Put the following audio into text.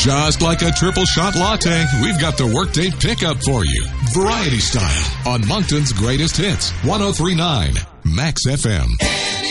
Just like a triple shot latte, we've got the workday pickup for you. Variety style on Moncton's greatest hits. 103.9 Max FM.